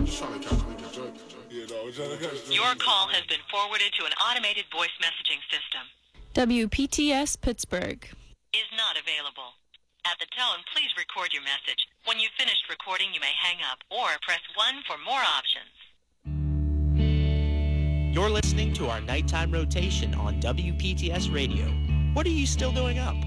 Your call has been forwarded to an automated voice messaging system. WPTS Pittsburgh Is not available. At the tone, please record your message. When you've finished recording, you may hang up or press 1 for more options. You're listening to our nighttime rotation on WPTS Radio. What are you still doing up?